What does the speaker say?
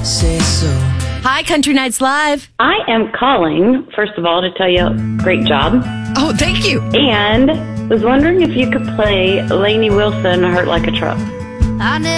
say so. Hi, Country Nights Live. I am calling, first of all, to tell you great job. Oh, thank you. And was wondering if you could play Lainey Wilson, Hurt Like a Truck. I never